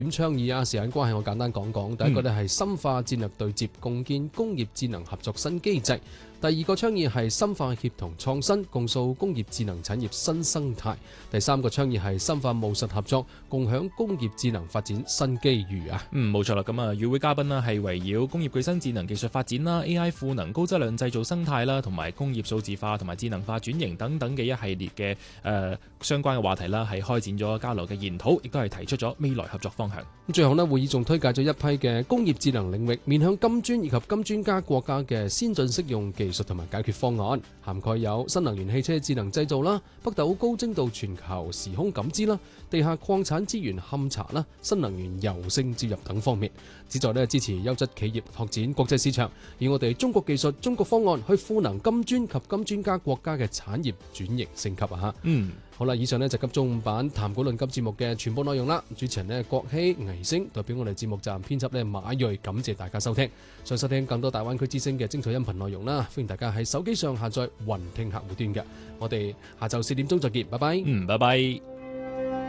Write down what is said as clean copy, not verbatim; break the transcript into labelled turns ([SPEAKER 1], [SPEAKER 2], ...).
[SPEAKER 1] 倡議啊，時間關係我簡單講講。第一個咧係深化戰略對接，共建工業智能合作新機制。第二個倡議係深化協同創新，共塑工業智能產業新生態。第三個倡議係深化務實合作，共享工業智能發展新機遇啊。
[SPEAKER 2] 冇錯啦。咁啊，與會嘉賓啦係圍繞工業具新智能技術發展啦、AI 賦能、高質量製造生態啦，同埋工業數字化同埋智能化轉型等等嘅一系列嘅相關嘅話題啦，係開展咗交流嘅研討，亦都係提出咗未來合作方向。
[SPEAKER 1] 最後呢，會議仲推介咗一批嘅工業智能領域面向金磚以及金磚加國家嘅先進適用技術同埋解決方案，涵蓋有新能源汽車智能製造啦、北斗高精度全球時空感知啦、地下礦產資源勘查啦、新能源柔性接入等方面，旨在呢支持優質企業拓展國際市場，以我哋中國技術、中國方案去賦能金磚及金磚加國家嘅產業轉型升級啊！好啦，以上呢就急中午版談股論金節目嘅全部內容啦。主持人呢郭希、倪星代表我哋節目站編輯呢馬瑞，感謝大家收聽。想收聽更多大灣區之聲嘅精彩音頻內容啦，歡迎大家喺手機上下載雲聽客戶端嘅。我哋下晝4點鐘再見，拜拜。
[SPEAKER 2] 拜拜。